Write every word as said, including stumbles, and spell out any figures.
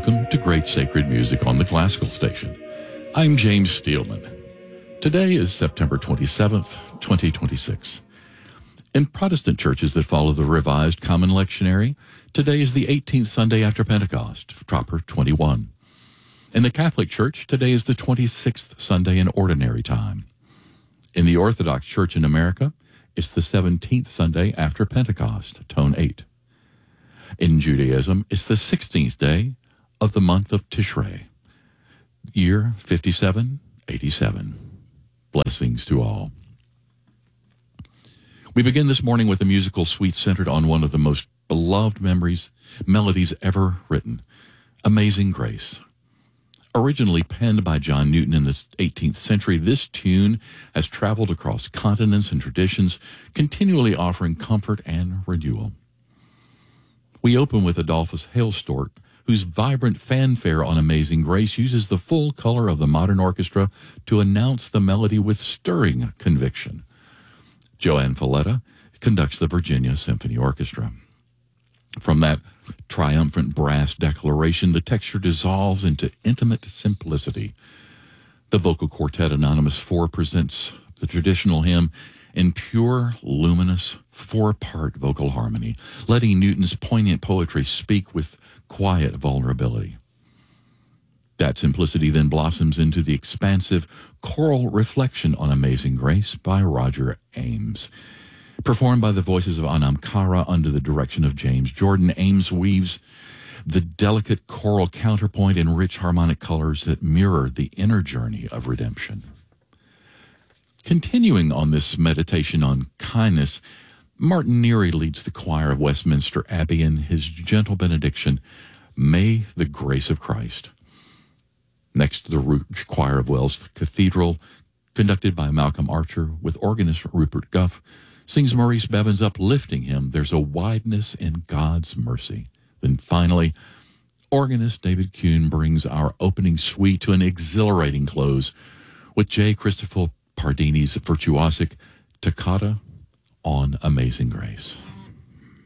welcome to Great Sacred Music on the Classical Station. I'm James Steelman. Today is September twenty-seventh, twenty twenty-six. In Protestant churches that follow the Revised Common Lectionary, today is the eighteenth Sunday after Pentecost, proper twenty-one. In the Catholic Church, today is the twenty-sixth Sunday in Ordinary Time. In the Orthodox Church in America, it's the seventeenth Sunday after Pentecost, tone eight. In Judaism, it's the sixteenth day of the month of Tishrei, year fifty-seven eighty-seven. Blessings to all. We begin this morning with a musical suite centered on one of the most beloved memories, melodies ever written, Amazing Grace. Originally penned by John Newton in the eighteenth century, this tune has traveled across continents and traditions, continually offering comfort and renewal. We open with Adolphus Hailstork, whose vibrant fanfare on Amazing Grace uses the full color of the modern orchestra to announce the melody with stirring conviction. Joanne Falletta conducts the Virginia Symphony Orchestra. From that triumphant brass declaration, the texture dissolves into intimate simplicity. The vocal quartet Anonymous four presents the traditional hymn in pure, luminous, four-part vocal harmony, letting Newton's poignant poetry speak with quiet vulnerability. That simplicity then blossoms into the expansive choral reflection on Amazing Grace by Roger Ames. Performed by the voices of Anam Cara under the direction of James Jordan, Ames weaves the delicate choral counterpoint in rich harmonic colors that mirror the inner journey of redemption. Continuing on this meditation on kindness, Martin Neary leads the choir of Westminster Abbey in his gentle benediction, May the Grace of Christ. Next, the Rouge Choir of Wells Cathedral, conducted by Malcolm Archer with organist Rupert Guff, sings Maurice Bevan's uplifting hymn, There's a Wideness in God's Mercy. Then finally, organist David Kuhn brings our opening suite to an exhilarating close with J. Christopher Pardini's virtuosic Toccata on Amazing Grace.